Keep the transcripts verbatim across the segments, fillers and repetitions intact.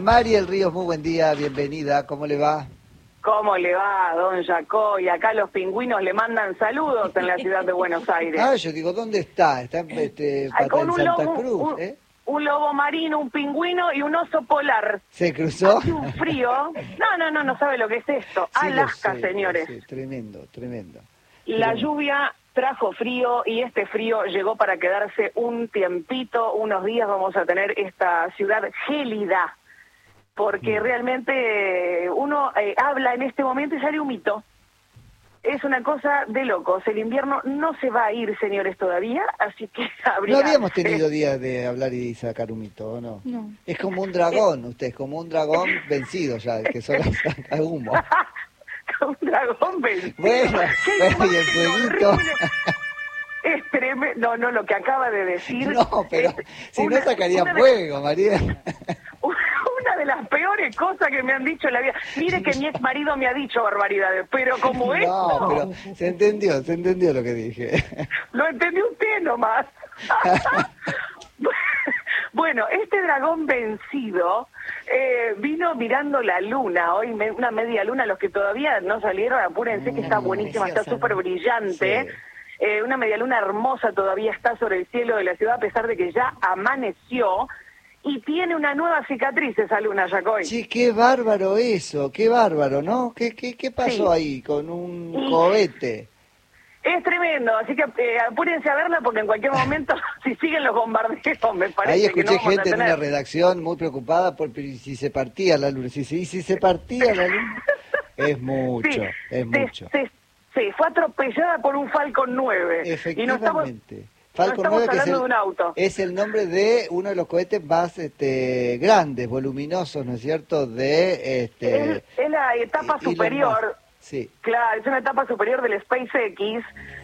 Mariel Ríos, muy buen día, bienvenida, ¿cómo le va? ¿Cómo le va, don Jaco? Y acá los pingüinos le mandan saludos en la ciudad de Buenos Aires. Ah, yo digo, ¿dónde está? Está en, este, Ay, con en un Santa lobo, Cruz, un, ¿eh? un lobo marino, un pingüino y un oso polar. ¿Se cruzó? Hace un frío. No, no, no, no sabe lo que es esto. Sí, Alaska, lo sé, señores. lo sé, tremendo, tremendo. La Pero... lluvia trajo frío y este frío llegó para quedarse un tiempito, unos días vamos a tener esta ciudad gélida, porque realmente uno eh, habla en este momento y sale un mito. Es una cosa de locos. El invierno no se va a ir, señores, todavía, así que habría... No habíamos tenido días de hablar y sacar un mito, ¿o no? No. Es como un dragón, usted es como un dragón vencido ya, que solo saca humo. Un dragón vencido. Bueno, bueno, y el fueguito. Horrible. Es tremendo. No, no, lo que acaba de decir... No, pero si una, no sacaría una de, fuego, María. Una de las peores cosas que me han dicho en la vida. Mire que mi ex marido me ha dicho barbaridades, pero como No, esto... pero se entendió, se entendió lo que dije. Lo entendió usted nomás. Bueno, este dragón vencido eh, vino mirando la luna, hoy me, una media luna, los que todavía no salieron, apúrense que está buenísima, está súper brillante. Sí. Eh, una media luna hermosa todavía está sobre el cielo de la ciudad, a pesar de que ya amaneció. Y tiene una nueva cicatriz esa luna, Jacoy. Sí, qué bárbaro eso, qué bárbaro, ¿no? ¿Qué, qué, qué pasó Sí. ahí con un Y... cohete? Es tremendo, así que eh, apúrense a verla porque en cualquier momento, si siguen los bombardeos, me parece Ahí que escuché no vamos gente a en tener... una redacción muy preocupada por pero, si se partía la luna. Si, si, si se partía la luna, es mucho, Sí, es se- mucho. se- Sí, fue atropellada por un Falcon nueve. Efectivamente. Y no estamos, Falcon no estamos nueve, que es hablando el, de un auto. es el nombre de uno de los cohetes más este, grandes, voluminosos, ¿no es cierto? De este Es, es la etapa Elon superior. Musk. Sí. Claro, es una etapa superior del SpaceX,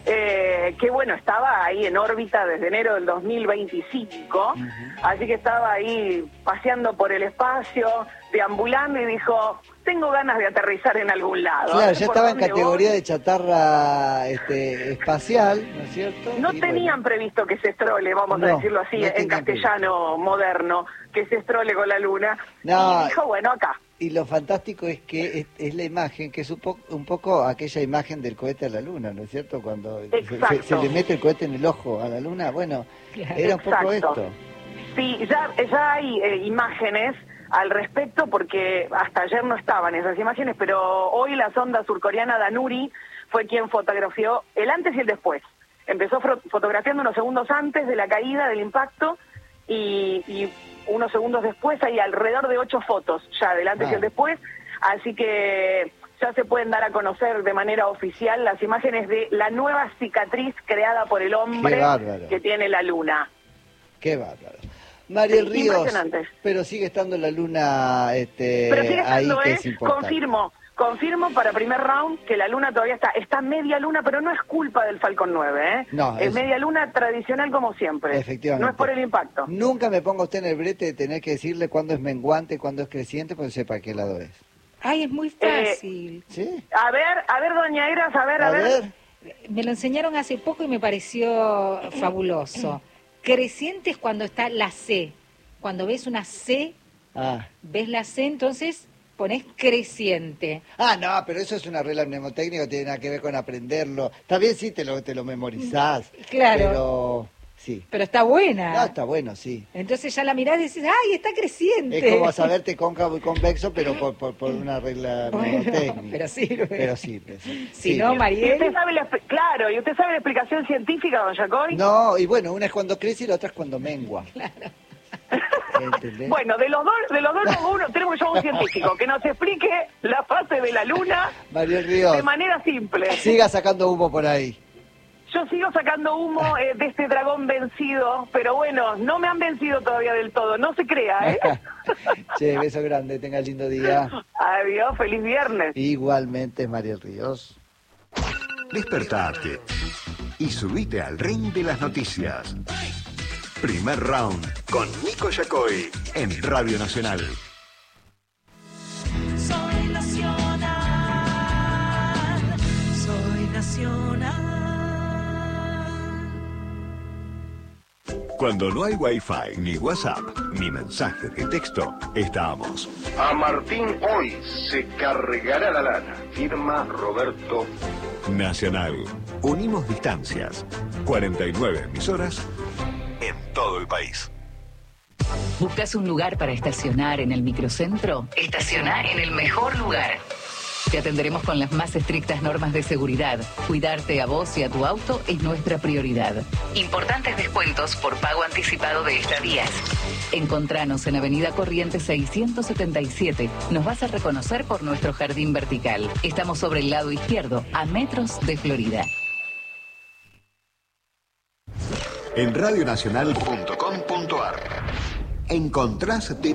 eh, que bueno, estaba ahí en órbita desde enero del dos mil veinticinco, Uh-huh. así que estaba ahí paseando por el espacio, deambulando y dijo, tengo ganas de aterrizar en algún lado. Claro, A ver ya por estaba en dónde categoría voy. de chatarra este, espacial, ¿no es cierto? No Y tenían bueno, previsto que se estrole, vamos No, a decirlo así, no en tenían castellano moderno, que se estrole con la luna. No. Y dijo, bueno, acá. Y lo fantástico es que es, es la imagen, que es un poco, un poco aquella imagen del cohete a la luna, ¿no es cierto? Cuando se, se- se le mete el cohete en el ojo a la luna, bueno, Claro. era un poco Exacto. esto. Sí, ya, ya hay eh, imágenes al respecto porque hasta ayer no estaban esas imágenes, pero hoy la sonda surcoreana Danuri fue quien fotografió el antes y el después. Empezó fro- fotografiando unos segundos antes de la caída, del impacto, y, y unos segundos después hay alrededor de ocho fotos ya del antes Ah. y el después, así que ya se pueden dar a conocer de manera oficial las imágenes de la nueva cicatriz creada por el hombre Qué bárbaro. que tiene la luna. Qué bárbaro. Mariel Sí, Ríos, impresionante. pero sigue estando la luna este, Pero sigue ahí, estando, que ¿eh? es importante. Confirmo, confirmo para primer round que la luna todavía está, está media luna, pero no es culpa del Falcon nueve, ¿eh? No, es, es- media luna tradicional como siempre. Efectivamente. No es por el impacto. Nunca me ponga usted en el brete de tener que decirle cuándo es menguante, cuándo es creciente, pues sepa qué lado es. Ay, es muy fácil. ¿Sí? A ver, a ver, doña Eras, a ver, a, A ver. ver. Me lo enseñaron hace poco y me pareció fabuloso. Creciente es cuando está la C. Cuando ves una C, Ah. ves la C, entonces pones creciente. Ah, no, pero eso es una regla mnemotécnica, no tiene nada que ver con aprenderlo. Está bien, sí, te lo, te lo memorizás. Claro. Pero, sí. Pero está buena. No, está bueno, sí. Entonces ya la mirás y dices, ¡ay, está creciente! Es como saberte cóncavo y convexo, pero por, por, por una regla Bueno, mnemotécnica. pero sirve. Pero sirve, sí. Si Sirve. no, Y Mariel... usted sabe la, expli- claro, y usted sabe la explicación científica, don Jacoy. No, y bueno, una es cuando crece y la otra es cuando mengua. ¿Entendés? Bueno, de los dos, de los dos uno tenemos ya un científico que nos explique la fase de la luna Mariel Ríos, de manera simple. siga sacando humo por ahí. Yo sigo sacando humo eh, de este dragón vencido, pero bueno, no me han vencido todavía del todo, no se crea, ¿eh? Che, beso grande, tenga lindo día. Adiós, feliz viernes. Igualmente, Mariel Ríos. Despertate y subite al ring de las noticias. Primer round con Nico Yacoy en Radio Nacional. Soy nacional, soy nacional. Cuando no hay Wi-Fi, ni WhatsApp, ni mensajes de texto, estamos. A Martín hoy se cargará la lana. Firma Roberto. Nacional. Unimos distancias. cuarenta y nueve emisoras en todo el país. ¿Buscas un lugar para estacionar en el microcentro? Estaciona en el mejor lugar. Te atenderemos con las más estrictas normas de seguridad. Cuidarte a vos y a tu auto es nuestra prioridad. Importantes descuentos por pago anticipado de estadías. Encontranos en Avenida Corrientes seiscientos setenta y siete. Nos vas a reconocer por nuestro jardín vertical. Estamos sobre el lado izquierdo, a metros de Florida. En radionacional punto com punto ar encontrás de